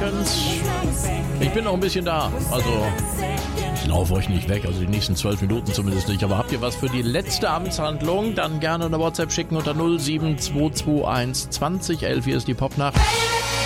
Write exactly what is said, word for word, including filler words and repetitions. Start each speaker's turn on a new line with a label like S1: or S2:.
S1: Seconds. Ich bin noch ein bisschen da, also ich laufe euch nicht weg, also die nächsten zwölf Minuten zumindest nicht. Aber habt ihr was für die letzte Amtshandlung? Dann gerne eine WhatsApp schicken unter null sieben zwei zwei eins zwanzig elf. Hier ist die Popnacht.